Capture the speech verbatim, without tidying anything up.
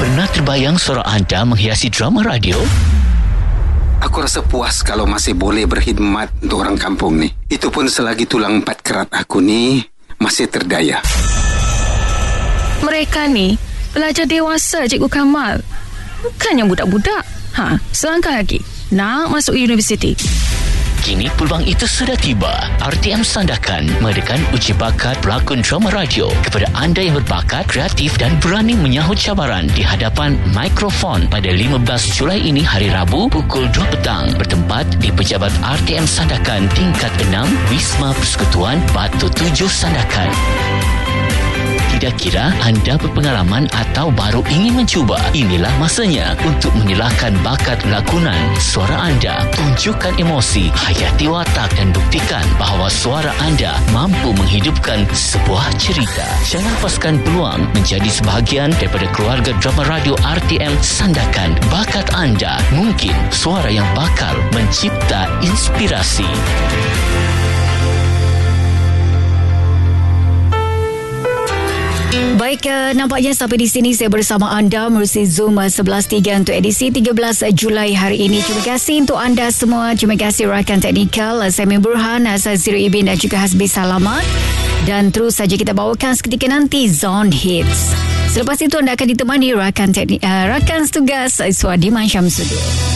Pernah terbayang suara anda menghiasi drama radio? Aku rasa puas kalau masih boleh berkhidmat untuk orang kampung ni. Itu pun selagi tulang empat kerat aku ni masih terdaya. Mereka ni pelajar dewasa, Cikgu Kamal. Bukannya budak-budak. Ha, selangkah lagi nak masuk universiti. Kini peluang itu sudah tiba. R T M Sandakan mengadakan uji bakat pelakon drama radio kepada anda yang berbakat, kreatif dan berani menyahut cabaran di hadapan mikrofon pada lima belas Julai ini, hari Rabu pukul dua petang, bertempat di Pejabat R T M Sandakan tingkat enam, Wisma Persekutuan Batu Tujuh Sandakan. Tidak kira anda berpengalaman atau baru ingin mencuba, inilah masanya untuk menyilahkan bakat lakonan suara anda. Tunjukkan emosi, hayati watak dan buktikan bahawa suara anda mampu menghidupkan sebuah cerita. Jangan lepaskan peluang menjadi sebahagian daripada keluarga drama radio R T M Sandakan. Bakat anda mungkin suara yang bakal mencipta inspirasi. Baik, nampaknya sampai di sini saya bersama anda melalui Zoom sebelas tiga untuk edisi tiga belas Julai hari ini. Terima kasih untuk anda semua. Terima kasih rakan teknikal Sami Burhan, Ziri Ibin dan juga Hasbi Salamat. Dan terus saja kita bawakan seketika nanti Zone Hits. Selepas itu anda akan ditemani rakan teknik, uh, rakan tugas Suadiman Syamsuddin.